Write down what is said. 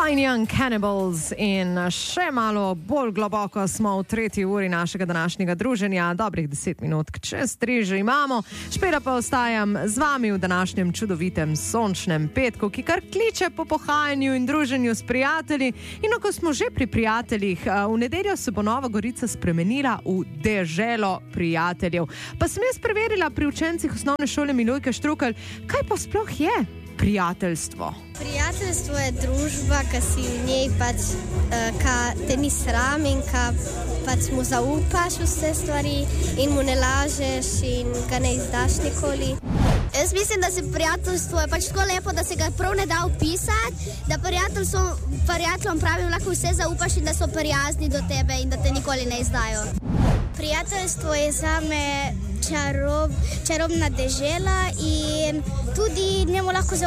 Fine Young Cannibals in še malo bolj globoko smo v tretji uri našega današnjega druženja. Dobrih 10 minut čez 3 že imamo. Špela pa ostajam z vami v današnjem čudovitem sončnem petku, ki kar kliče po pohajanju in druženju s prijatelji. In ko smo že pri prijateljih, v nedeljo se bo Nova Gorica spremenila v deželo prijateljev. Pa sem jaz preverila pri učencih osnovne šole Milojke Štrukelj, kaj pa sploh je prijateljstvo. Prijateljstvo je družba, ki si v njej ka te ni sram in ka mu zaupaš vse stvari in mu ne lažeš in ga ne izdaš nikoli. Jaz mislim, da se prijateljstvo je tako lepo, da se ga prav ne da opisati, da prijateljom pravim lahko vse zaupaš in da so prijazni do tebe in da te nikoli ne izdajo. Prijateljstvo je zame čarobna dežela in tudi njemu lahko